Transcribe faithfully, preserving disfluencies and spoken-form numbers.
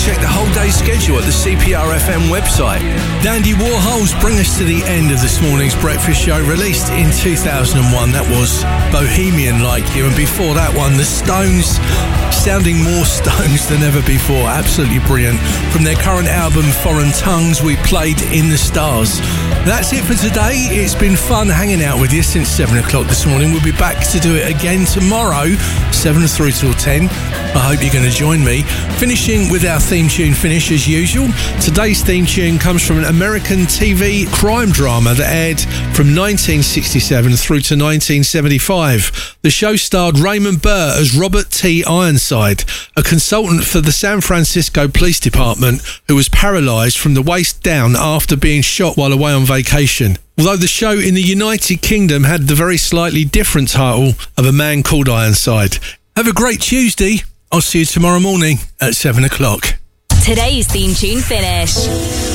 check the whole day's schedule at the C P R F M website. Dandy Warhols bring us to the end of this morning's breakfast show, released in two thousand one. That was Bohemian Like You, and before that one, The Stones, sounding more Stones than ever before. Absolutely brilliant. From their current album Foreign Tongues, we played In the Stars. That's it for today. It's been fun hanging out with you since seven o'clock this morning. We'll be back to do it again tomorrow, seven through till ten. I hope you're going to join me. Finishing with our theme tune finish as usual. Today's theme tune comes from an American T V crime drama that aired from nineteen sixty-seven through to nineteen seventy-five. The show starred Raymond Burr as Robert T. Ironside, a consultant for the San Francisco Police Department who was paralysed from the waist down after being shot while away on vacation. Although the show in the United Kingdom had the very slightly different title of A Man Called Ironside. Have a great Tuesday. I'll see you tomorrow morning at seven o'clock. Today's theme tune finish.